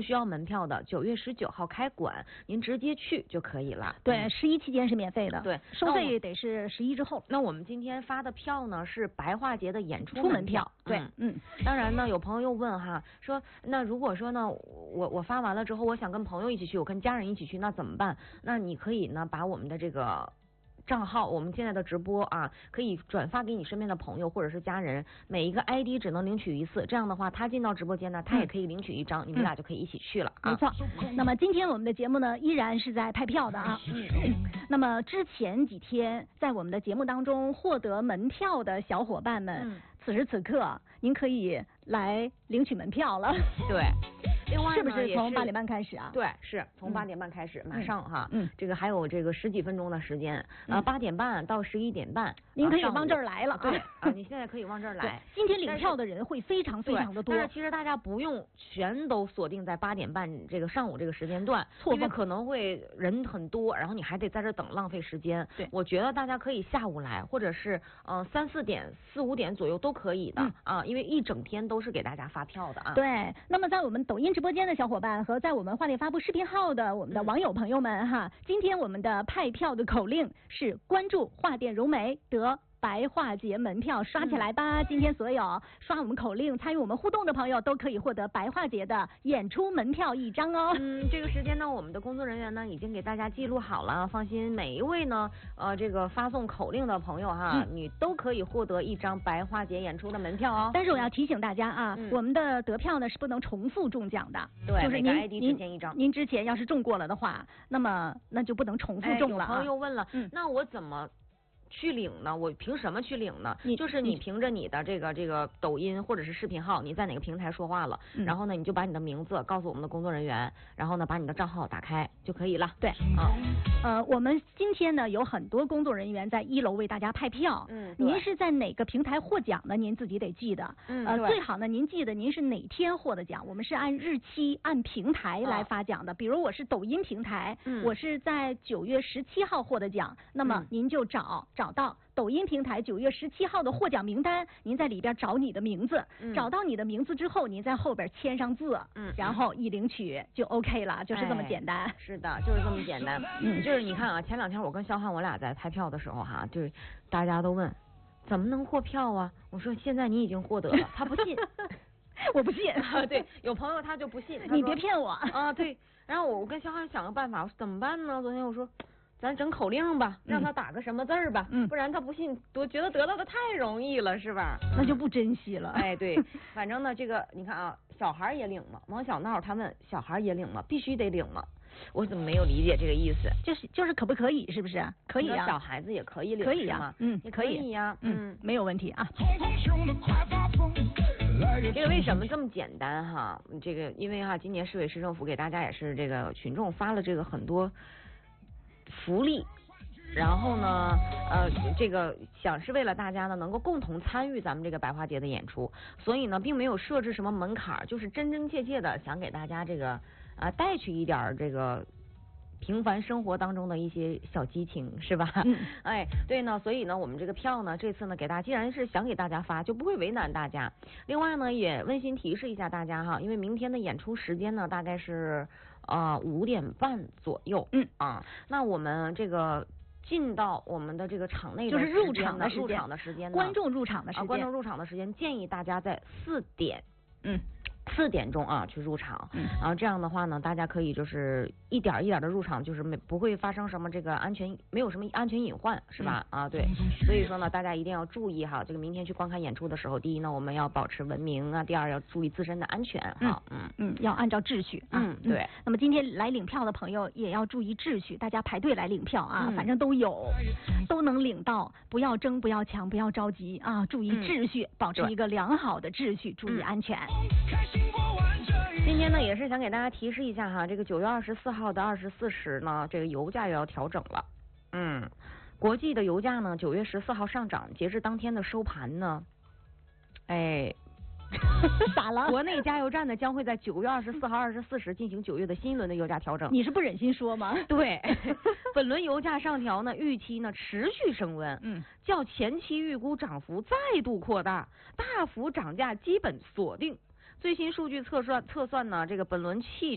需要门票的，9月19号开馆，您直接去就可以了。 对，11期间是免费的， 对， 收费得是11之后。 那我们今天发的票呢是白话节的演出门票。 对， 当然呢，有朋友又问哈，说那如果说呢，我发完了之后，我想跟朋友一起去，我跟家人一起去，那怎么办？那你可以呢把我们的这个账号，我们现在的直播啊，可以转发给你身边的朋友或者是家人，每一个 ID 只能领取一次，这样的话他进到直播间呢，他也可以领取一张，你们俩就可以一起去了啊。 没错。那么今天我们的节目呢，依然是在派票的啊。那么之前几天在我们的节目当中获得门票的小伙伴们，此时此刻您可以来领取门票了。 对。另外呢， 是不是从8点半开始啊？ 对，是从8点半开始，马上哈，这个还有这个10几分钟的时间，8点半到11点半， 您可以往这儿来了。 对啊，你现在可以往这儿来。 今天领票的人会非常非常的多， 但是其实大家不用全都锁定在8点半这个上午这个时间段，因为可能会人很多，然后你还得在这等，浪费时间。 对， 我觉得大家可以下午来，或者是3、4点、4、5点左右都可以的啊，因为一整天都是给大家发票的啊。 对，那么在我们抖音直播间的小伙伴和在我们话题发布视频号的我们的网友朋友们哈，今天我们的派票的口令是关注话店融媒得白话节门票，刷起来吧！今天所有刷我们口令参与我们互动的朋友都可以获得白话节的演出门票1张哦。 这个时间呢，我们的工作人员呢已经给大家记录好了，放心，每一位呢这个发送口令的朋友哈，你都可以获得1张白话节演出的门票哦。 但是我要提醒大家啊，我们的得票呢是不能重复中奖的， 对， 就是每个 ID 之前1张。 您之前要是中过了的话，那就不能重复中了。 有朋友又问了，那我怎么去领呢？我凭什么去领呢？就是你凭着你的这个抖音或者是视频号，你在哪个平台说话了，然后呢你就把你的名字告诉我们的工作人员，然后呢把你的账号打开就可以了。 对我们今天呢有很多工作人员在1楼为大家派票。您是在哪个平台获奖呢？您自己得记得。最好呢您记得您是哪天获的奖，我们是按日期按平台来发奖的。比如我是抖音平台，我是在9月17号获的奖，那么您就找到抖音平台9月17号的获奖名单，您在里边找你的名字，找到你的名字之后，您在后边签上字，然后一领取就 OK 了，就是这么简单。 是的，就是这么简单。就是你看啊，前2天我跟肖汉我俩在拍票的时候哈，就是大家都问怎么能获票啊？我说现在你已经获得了，他不信。 我不信。 对，有朋友他就不信， 你别骗我啊。对，然后我跟肖汉想个办法，我说怎么办呢？昨天我说咱整口令吧，让他打个什么字儿吧，不然他不信，觉得得到的太容易了，是吧？ 那就不珍惜了。 哎，对，反正呢，这个你看啊，小孩也领吗？王小闹他问小孩也领吗？必须得领吗？我怎么没有理解这个意思？ 就是可不可以，是不是？可以啊， 小孩子也可以领， 可以呀， 也可以呀， 没有问题啊。 这个为什么这么简单哈？这个因为哈，今年市委市政府给大家也是这个群众发了这个很多福利，然后呢这个想是为了大家呢能够共同参与咱们这个白话节的演出，所以呢并没有设置什么门槛，就是真真切切的想给大家这个带去一点这个平凡生活当中的一些小激情，是吧？哎，对呢，所以呢我们这个票呢这次呢给大家，既然是想给大家发，就不会为难大家。另外呢也温馨提示一下大家哈，因为明天的演出时间呢大概是5点半左右。那我们这个进到我们的这个场内的就是入场的时间， 观众入场的时间， 观众入场的时间，建议大家在4点4点钟啊去入场，然后这样的话呢，大家可以就是一点一点的入场，就是不会发生什么这个没有什么安全隐患，是吧？对，所以说呢，大家一定要注意哈，这个明天去观看演出的时候，第一呢，我们要保持文明啊，第二要注意自身的安全哈， 要按照秩序啊， 对。 那么今天来领票的朋友也要注意秩序，大家排队来领票啊，反正都能领到，不要争，不要抢，不要着急啊，注意秩序，保持一个良好的秩序，注意安全。 今天呢也是想给大家提示一下哈，这个9月24号的24时呢，这个油价也要调整了。国际的油价呢9月14号上涨，截至当天的收盘呢， 咋了？ 国内加油站呢将会在9月24号24时进行9月的新一轮的油价调整。 你是不忍心说吗？ 对，本轮油价上调呢，预期呢持续升温，较前期预估涨幅再度扩大，大幅涨价基本锁定。最新数据测算呢，这个本轮汽